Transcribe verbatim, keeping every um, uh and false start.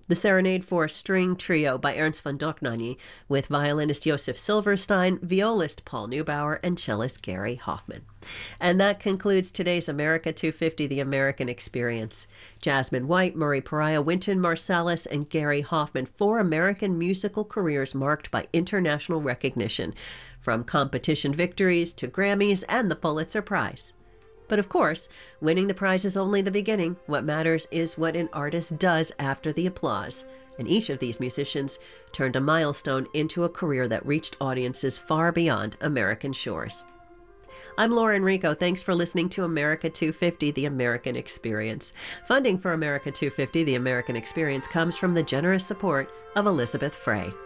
The Serenade for String Trio by Ernst von Dohnanyi, with violinist Josef Silverstein, violist Paul Neubauer, and cellist Gary Hoffman. And that concludes today's America two fifty, The American Experience. Jasmine White, Murray Pariah, Wynton Marsalis, and Gary Hoffman, four American musical careers marked by international recognition, from competition victories to Grammys and the Pulitzer Prize. But of course, winning the prize is only the beginning. What matters is what an artist does after the applause. And each of these musicians turned a milestone into a career that reached audiences far beyond American shores. I'm Laura Enrico. Thanks for listening to America two fifty, The American Experience. Funding for America two fifty, The American Experience comes from the generous support of Elizabeth Frey.